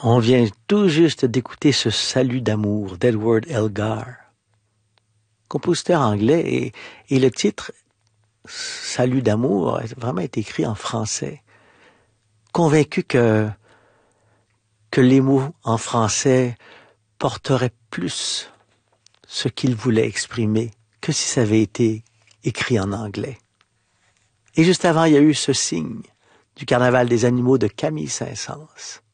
On vient tout juste d'écouter ce Salut d'amour d'Edward Elgar, compositeur anglais, et le titre Salut d'amour a vraiment été écrit en français. Convaincu que les mots en français porteraient plus ce qu'il voulait exprimer que si ça avait été écrit en anglais. Et juste avant, il y a eu ce signe du Carnaval des animaux de Camille Saint-Saëns.